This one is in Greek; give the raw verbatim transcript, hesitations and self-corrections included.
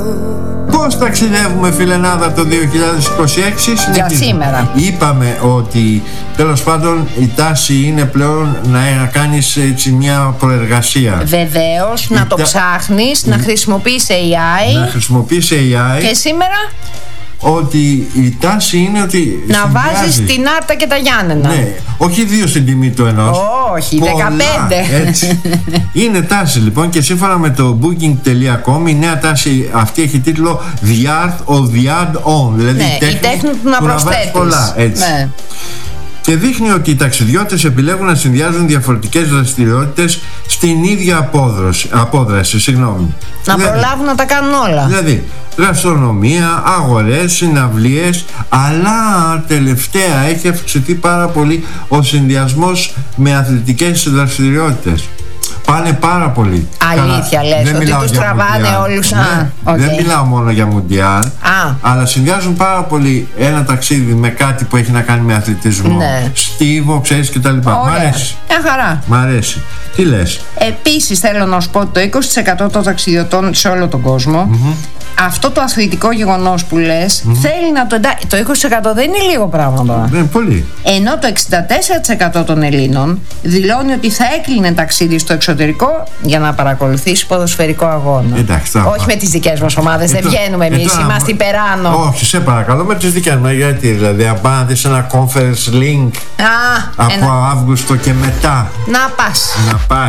Πώς ταξιδεύουμε, φιλενάδα, το δύο χιλιάδες είκοσι έξι? Για σήμερα. Είπαμε ότι τέλος πάντων η τάση είναι πλέον να κάνεις έτσι μια προεργασία. Βεβαίως, να το τα... ψάχνεις, η... να χρησιμοποιείς έι άι. Να χρησιμοποιείς έι άι. Και σήμερα ότι η τάση είναι ότι να συνδυάζεις... βάζεις την Άρτα και τα Γιάννενα. Ναι, όχι δύο στην τιμή του ενός. Όχι, πολλά, δεκαπέντε. Έτσι. Είναι τάση λοιπόν, και σύμφωνα με το booking τελεία com η νέα τάση αυτή έχει τίτλο The Art of the Add-on. Δηλαδή Ναι, η τέχνη, η τέχνη του να, να προσθέτεις πολλά, έτσι. Ναι. Και δείχνει ότι οι ταξιδιώτες επιλέγουν να συνδυάζουν διαφορετικές δραστηριότητες στην ίδια απόδραση, απόδραση. Συγγνώμη. Να δηλαδή, προλάβουν να τα κάνουν όλα. Δηλαδή, γαστρονομία, αγορές, συναυλίες, αλλά τελευταία έχει αυξηθεί πάρα πολύ ο συνδυασμός με αθλητικές δραστηριότητες. Πάνε πάρα πολύ. Αλήθεια λες, δεν ότι τους τραβάνε όλους. Ναι, Α, okay. Δεν μιλάω μόνο για μουντιάλ, αλλά συνδυάζουν πάρα πολύ ένα ταξίδι με κάτι που έχει να κάνει με αθλητισμό. Ναι. Στίβο, ξέρεις, και τα λοιπά. Μ' αρέσει. Μια χαρά. Μ' αρέσει. Τι λες? Επίσης θέλω να σου πω ότι το είκοσι τοις εκατό των ταξιδιωτών σε όλο τον κόσμο, mm-hmm. αυτό το αθλητικό γεγονός που λες, mm-hmm. θέλει να το εντάξει. Το είκοσι τοις εκατό δεν είναι λίγο πράγμα τώρα. Δεν είναι πολύ. Ενώ το εξήντα τέσσερα τοις εκατό των Ελλήνων δηλώνει ότι θα έκλεινε ταξίδι στο εξωτερικό για να παρακολουθήσει ποδοσφαιρικό αγώνα. Εντάξει, όχι με τις δικές μας ομάδες, δεν βγαίνουμε εμείς, είμαστε υπεράνω. Όχι, σε παρακαλώ, με τις δικές μας. Γιατί δηλαδή, αν πάνε ένα conference link Α, από ένα... Αύγουστο και μετά. Να πας. Να πας.